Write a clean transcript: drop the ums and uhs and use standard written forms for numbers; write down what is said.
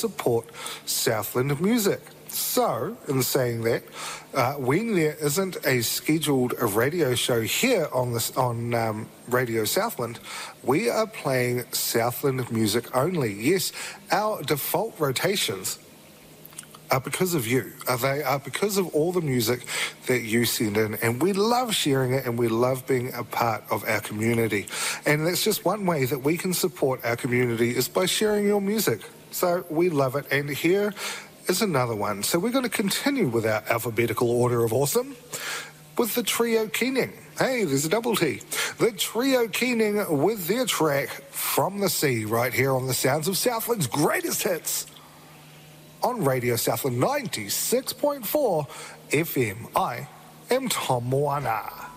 support Southland music. So, in saying that, when there isn't a scheduled radio show here on Radio Southland, we are playing Southland music only. Yes, our default rotations are because of you. They are because of all the music that you send in, and we love sharing it, and we love being a part of our community. And that's just one way that we can support our community, is by sharing your music. So we love it, and here is another one. So we're going to continue with our alphabetical order of awesome with the Trio Keening. Hey, there's a double T. The Trio Keening with their track From the Sea, right here on the sounds of Southland's greatest hits on Radio Southland 96.4 FM. I am Tom Moana.